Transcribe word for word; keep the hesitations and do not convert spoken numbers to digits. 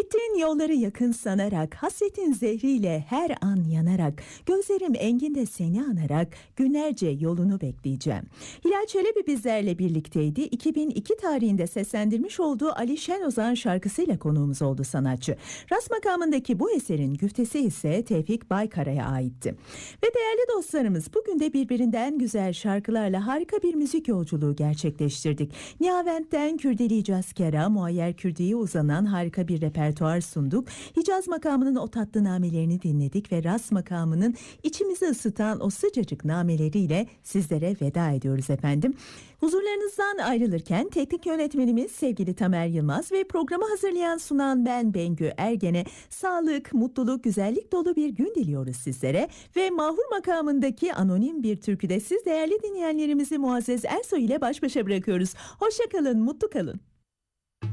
Gittiğin yolları yakın sanarak, hasretin zehriyle her an yanarak, gözlerim enginde seni anarak günlerce yolunu bekleyeceğim. Hilal Çelebi bizlerle birlikteydi. iki bin iki tarihinde seslendirmiş olduğu Ali Şen Ozan şarkısıyla konuğumuz oldu sanatçı. Ras makamındaki bu eserin güftesi ise Tevfik Baykara'ya aitti. Ve değerli dostlarımız, bugün de birbirinden güzel şarkılarla harika bir müzik yolculuğu gerçekleştirdik. Nihavent'ten Kürdeli Cazkera, Muayyer Kürdi'ye uzanan harika bir repertuar sunduk. Hicaz makamının o tatlı namelerini dinledik ve Ras makamının içimizi ısıtan o sıcacık nameleriyle sizlere veda ediyoruz efendim. Huzurlarınızdan ayrılırken teknik yönetmenimiz sevgili Tamer Yılmaz ve programı hazırlayan sunan ben Bengü Ergen'e sağlık, mutluluk, güzellik dolu bir gün diliyoruz sizlere ve Mahur makamındaki anonim bir türküde siz değerli dinleyenlerimizi Muazzez Ersoy ile baş başa bırakıyoruz. Hoşça kalın, mutlu kalın.